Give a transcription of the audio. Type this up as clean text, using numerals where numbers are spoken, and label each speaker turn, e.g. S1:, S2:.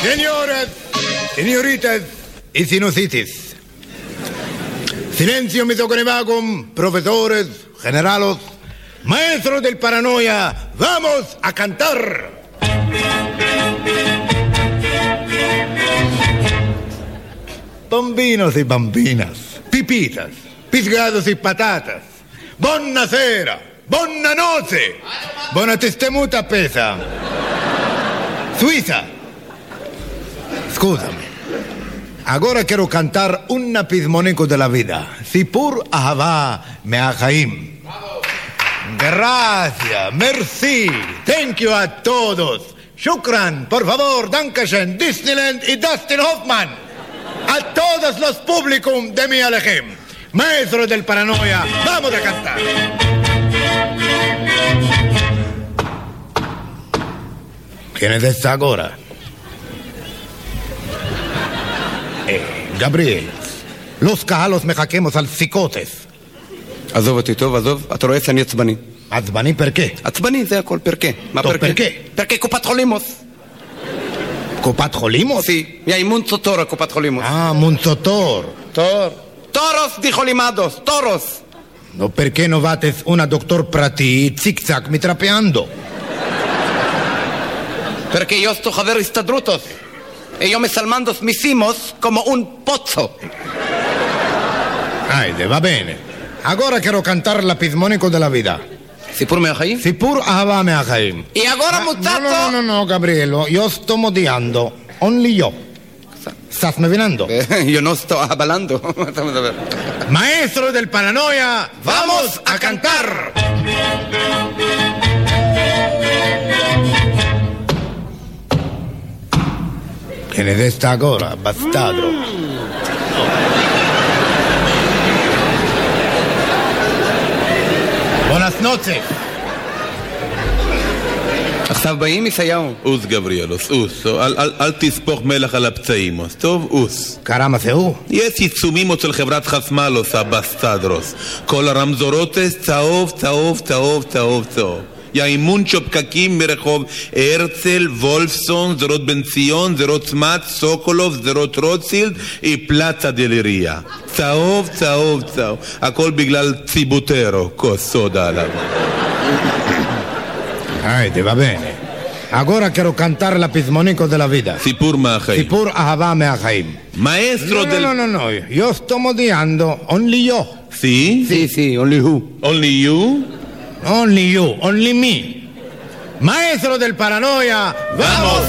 S1: Señoras, señoritas y sinusitis. Silencio, misoconevagum, profesores, generalos, maestros del paranoia. ¡Vamos a cantar! Bambinos y bambinas, pipitas, pisgados y patatas. Buonasera, buona notte, buona testemuta pesa. Suiza. Scusami. Ahora quiero cantar un pismonico de la vida. Sipur ahava me'achaim. Gracias, merci, thank you a todos. Shukran, por favor, Dankeschön, Disneyland y Dustin Hoffman. A todos los públicos de mi Alejem. Maestros del paranoia, vamos a cantar. ¿Quién es esta ahora? גבריאל, los קהלות מחכים על פסיקותס.
S2: עזוב אותי טוב, עזוב, אתה רואה שאני עצבני.
S1: עצבני פרקה?
S2: עצבני, זה הכל, פרקה. מה
S1: טוב, פרקה?
S2: פרקה קופת חולימוס.
S1: קופת חולימוס?
S2: Sí, y hay Munzotor, קופת חולימוס.
S1: Munzotor.
S2: Toros, dijo Limados, toros.
S1: No, perché no vates una doctor prati, zig-zag, mitrapeando?
S2: Perché io sto חבר הסתדרותוס. Ellos me salmando mis himos como un pozzo.
S1: Va bene. Ahora quiero cantar la pismonico della vita.
S2: Sipur me'achaim?
S1: Sipur ahava me'achaim.
S2: Y ahora, muchacho...
S1: No, Gabrielo, io sto modiando. Only io. ¿Estás me venando?
S2: Yo no estoy hablando.
S1: Maestro del paranoia, vamos a cantar. ¿Quién es esta ahora, bastardo? Buenas noches.
S2: עכשיו באים ישעיהו.
S3: אוס גבריאלוס, אוס. אל תספוך מלח על הפצעים. טוב, אוס.
S1: קרמה זה הוא?
S3: יש עיצומים של חברת חסמלוס, הבסטדרוס. כל הרמזורותס צהוב, צהוב, צהוב, צהוב, צהוב. יאימון פקקים מרחוב הרצל, וולפסון, זרות בן ציון, זרות צמת, סוקולוב, זרות רוטשילד, פלצה דלריה. צהוב, צהוב, צהוב. הכל בגלל ציבוטרו, כוס סודה עליו.
S1: va bene. Ahora quiero cantar la pismonico della vita.
S3: סיפור מהחיים.
S1: סיפור אהבה מהחיים.
S3: Maestro del...
S1: No, io sto modiando. Only io.
S3: Sí?
S2: Sí, only who?
S3: Only you?
S1: Only you, only me. Maestro del paranoia, vamos